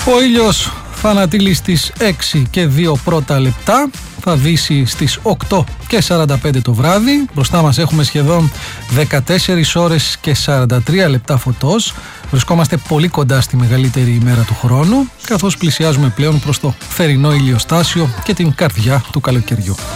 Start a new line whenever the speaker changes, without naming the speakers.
Ο ήλιος θα ανατείλει στις 6 και 2 πρώτα λεπτά, θα δύσει στις 8 και 45 το βράδυ. Μπροστά μας έχουμε σχεδόν 14 ώρες και 43 λεπτά φωτός. Βρισκόμαστε πολύ κοντά στη μεγαλύτερη ημέρα του χρόνου, καθώς πλησιάζουμε πλέον προς το θερινό ηλιοστάσιο και την καρδιά του καλοκαιριού.